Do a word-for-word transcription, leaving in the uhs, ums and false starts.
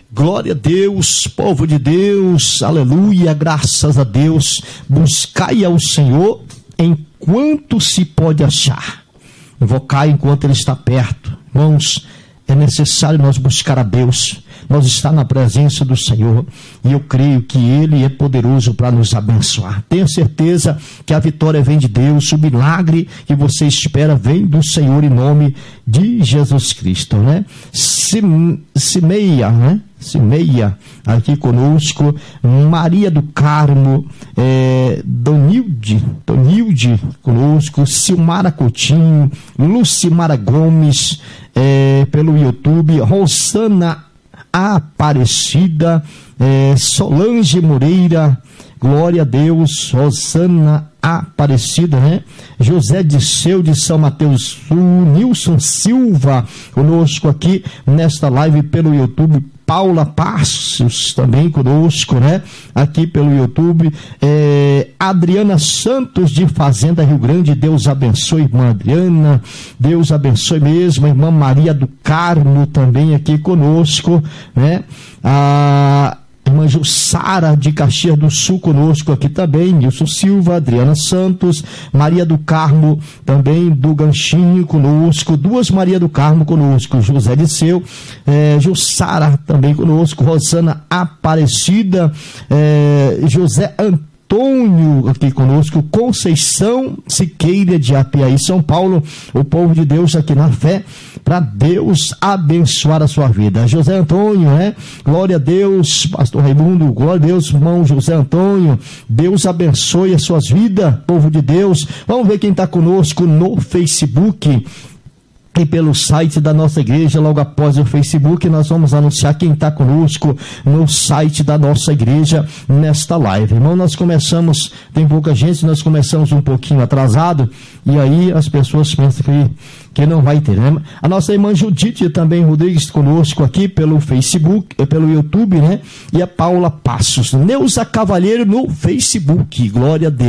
Glória a Deus, povo de Deus, aleluia, graças a Deus. Buscai ao Senhor enquanto se pode achar. Invocai enquanto Ele está perto. Irmãos, é necessário nós buscar a Deus. Nós estamos na presença do Senhor e eu creio que Ele é poderoso para nos abençoar. Tenha certeza que a vitória vem de Deus, o milagre que você espera vem do Senhor em nome de Jesus Cristo, né? Cimeia, né? Cimeia aqui conosco, Maria do Carmo, é, Donilde, Donilde conosco, Silmara Coutinho, Lucimara Gomes, é, pelo YouTube, Rosana Aparecida, é, Solange Moreira, glória a Deus, Rosana Aparecida, né? José Disseu de São Mateus Sul, Nilson Silva conosco aqui nesta live pelo YouTube, Paula Passos também conosco, né? Aqui pelo YouTube, é, Adriana Santos de Fazenda Rio Grande, Deus abençoe, irmã Adriana, Deus abençoe mesmo, irmã Maria do Carmo também aqui conosco, né? A irmã Jussara de Caxias do Sul conosco aqui também, Nilson Silva, Adriana Santos, Maria do Carmo também do Ganchinho conosco, duas Maria do Carmo conosco, José Disseu, é, Jussara também conosco, Rosana Aparecida, é, José Antônio Antônio aqui conosco, Conceição Siqueira de Apiaí, São Paulo, o povo de Deus aqui na fé, para Deus abençoar a sua vida. José Antônio, né? Glória a Deus, pastor Raimundo, glória a Deus, irmão José Antônio, Deus abençoe as suas vidas, povo de Deus. Vamos ver quem está conosco no Facebook. E pelo site da nossa igreja, logo após o Facebook, nós vamos anunciar quem está conosco no site da nossa igreja nesta live. Irmão, nós começamos, tem pouca gente, nós começamos um pouquinho atrasado, e aí as pessoas pensam que, que não vai ter, né? A nossa irmã Judite também Rodrigues conosco aqui pelo Facebook, pelo YouTube, né? E a Paula Passos, Neuza Cavalheiro no Facebook, glória a Deus.